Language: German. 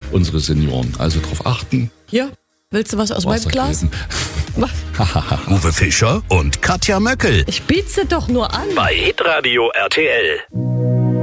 unsere Senioren. Also darauf achten. Ja, willst du was aus meinem Glas? Uwe Fischer und Katja Möckel. Ich biete doch nur an. Bei Hitradio RTL.